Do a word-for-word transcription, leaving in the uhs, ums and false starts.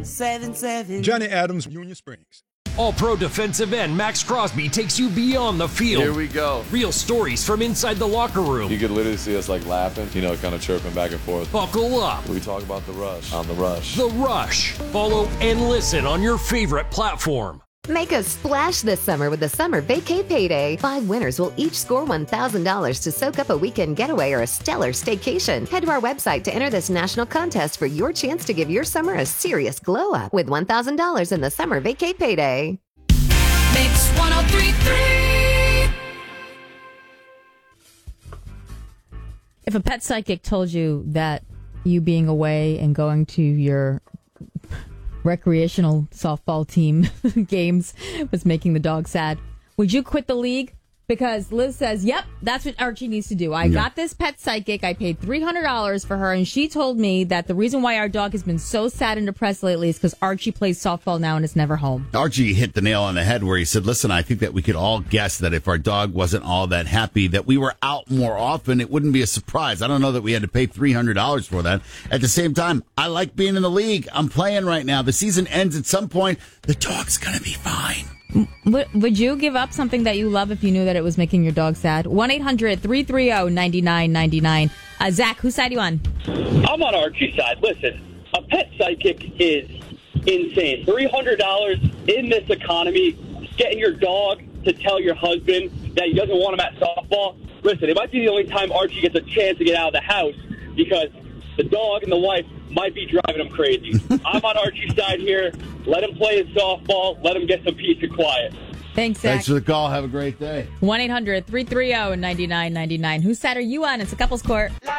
one seven seven. Johnny Adams, Union Springs. All-Pro defensive end Max Crosby takes you beyond the field. Here we go. Real stories from inside the locker room. You could literally see us like laughing, you know, kind of chirping back and forth. Buckle up. We talk about the rush on the rush. The Rush. Follow and listen on your favorite platform. Make a splash this summer with the Summer Vacay Payday. Five winners will each score one thousand dollars to soak up a weekend getaway or a stellar staycation. Head to our website to enter this national contest for your chance to give your summer a serious glow up with one thousand dollars in the Summer Vacay Payday. Mix one oh three point three. If a pet psychic told you that you being away and going to your recreational softball team games was making the dog sad, would you quit the league? Because Liz says, yep, that's what Archie needs to do. I yeah. got this pet psychic. I paid three hundred dollars for her, and she told me that the reason why our dog has been so sad and depressed lately is because Archie plays softball now and is never home. Archie hit the nail on the head where he said, listen, I think that we could all guess that if our dog wasn't all that happy, that we were out more often, it wouldn't be a surprise. I don't know that we had to pay three hundred dollars for that. At the same time, I like being in the league. I'm playing right now. The season ends at some point. The dog's going to be fine. Would you give up something that you love if you knew that it was making your dog sad? one eight hundred three three zero nine nine nine nine. Uh, Zach, whose side are you on? I'm on Archie's side. Listen, a pet psychic is insane. three hundred dollars in this economy, getting your dog to tell your husband that he doesn't want him at softball. Listen, it might be the only time Archie gets a chance to get out of the house because the dog and the wife might be driving him crazy. I'm on Archie's side here. Let him play his softball. Let him get some peace and quiet. Thanks, Zach. Thanks for the call. Have a great day. one eight hundred three three zero nine nine nine nine. Whose side are you on? It's a couple's court.